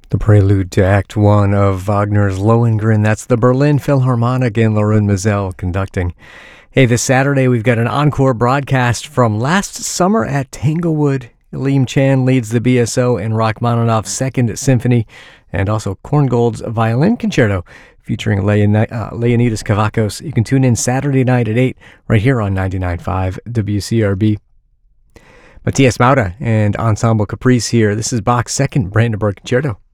The prelude to Act One of Wagner's Lohengrin. That's the Berlin Philharmonic and Loren Mazel conducting. Hey, this Saturday we've got an encore broadcast from last summer at Tanglewood. Aleem Chan leads the BSO and Rachmaninoff's Second Symphony, and also Korngold's Violin Concerto featuring Leonidas Kavakos. You can tune in Saturday night at 8 right here on 99.5 WCRB. Matthias Maurer and Ensemble Caprice here. This is Bach's Second Brandenburg Concerto.